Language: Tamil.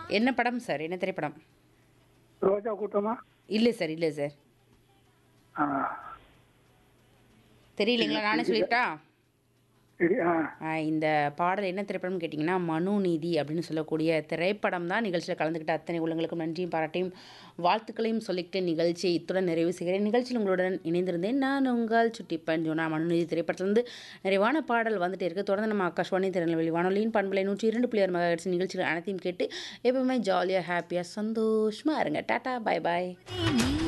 என்ன படம் சார்? என்ன திரைப்படம்? ரோஜா கூட்டமா? இல்லை சார், இல்லை சார். ஆ. தெரியலைங்களா? நானே சொல்லிட்டா? சரி. ஆ. இந்த பாடல் என்ன திரைப்படம்னு கேட்டிங்கன்னா, மனுநீதி அப்படின்னு சொல்லக்கூடிய திரைப்படம் தான். நிகழ்ச்சியில் கலந்துக்கிட்ட அத்தனை உள்ளங்களுக்கும் நன்றியும் பாராட்டியும் வாழ்த்துக்களையும் சொல்லிக்கிட்டு நிகழ்ச்சியை இத்துடன் நிறைவு செய்கிறேன். நிகழ்ச்சியில் உங்களுடன் இணைந்திருந்தேன் நான் உங்கள் சுட்டிப்பன் ஜோனா. மனுநீதி திரைப்படத்திலிருந்து நிறைவான பாடல் வந்துட்டு இருக்கு. தொடர்ந்து நம்ம ஆகாஷ்வாணி திருநெல்வேலி வானொலியின் பண்பலை 102.6 மெகாஹெர்ட்ஸ் நிகழ்ச்சிகள் அனைத்தையும் கேட்டு எப்பவுமே ஜாலியாக ஹாப்பியாக சந்தோஷமாக இருங்க. டாட்டா, பாய் பாய்.